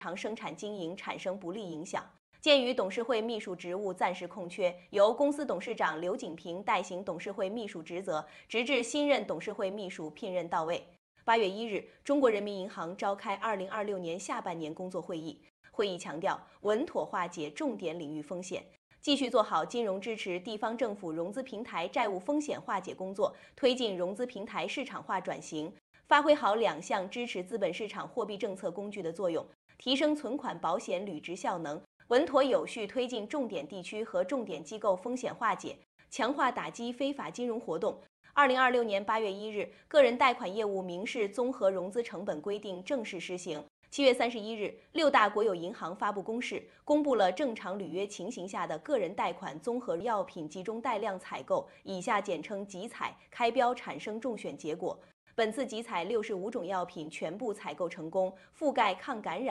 常生产经营产生不利影响。鉴于董事会秘书职务暂时空缺，由公司董事长刘景平代行董事会秘书职责，直至新任董事会秘书聘任到位。8月1日，中国人民银行召开2026年下半年工作会议。会议强调，稳妥化解重点领域风险，继续做好金融支持地方政府融资平台债务风险化解工作，推进融资平台市场化转型，发挥好2项支持资本市场货币政策工具的作用，提升存款保险履职效能，稳妥有序推进重点地区和重点机构风险化解，强化打击非法金融活动。2026年8月1日，个人贷款业务民事综合融资成本规定正式施行。7月31日，6大国有银行发布公示，公布了正常履约情形下的个人贷款综合药品集中带量采购（以下简称集采）开标产生中选结果。本次集采65种药品全部采购成功，覆盖抗感染、